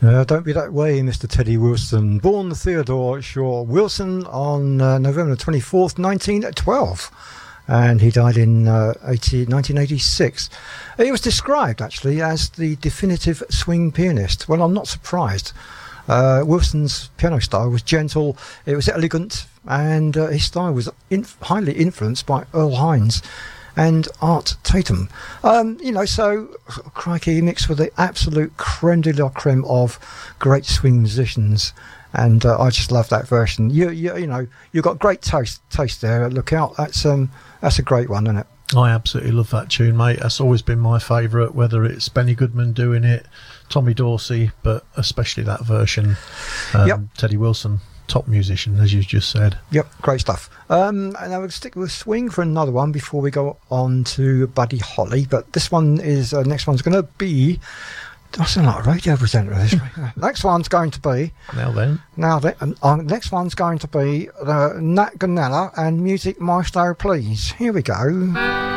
Don't be that way, Mr. Teddy Wilson. Born Theodore Shaw Wilson on November 24th, 1912. And he died in 1986. He was described, actually, as the definitive swing pianist. Well, I'm not surprised. Wilson's piano style was gentle, it was elegant, and his style was highly influenced by Earl Hines and Art Tatum. So crikey, he mixed with the absolute creme de la creme of great swing musicians, and I just love that version. You've got great taste there. Look out, that's a great one, isn't it? I absolutely love that tune, mate. That's always been my favourite, whether it's Benny Goodman doing it, Tommy Dorsey, but especially that version. Yep. Teddy Wilson, top musician, as you just said. Yep, great stuff. And I will stick with swing for another one before we go on to Buddy Holly. But this one is, next one's going to be, I sound like a radio presenter. Next one's going to be... next one's going to be Nat Gonella and Music Maestro, please. Here we go.